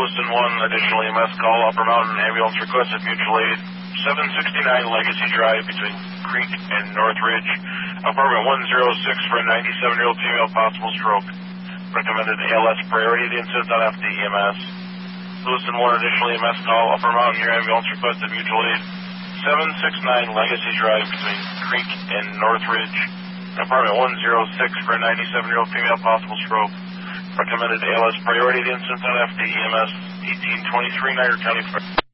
Lewiston 1, additional EMS call, Upper Mountain ambulance requested mutual aid, 769 Legacy Drive between Creek and Northridge. Apartment 106 for a 97-year-old female, possible stroke. Recommended ALS priority. The incident on FD EMS. Lewiston 1, additional EMS call, Upper Mountain, your ambulance requested mutual aid, 769 Legacy Drive between Creek and Northridge. Apartment 106 for a 97-year-old female, possible stroke. Recommended ALS priority. The incident on FD EMS 1823 Niagara County.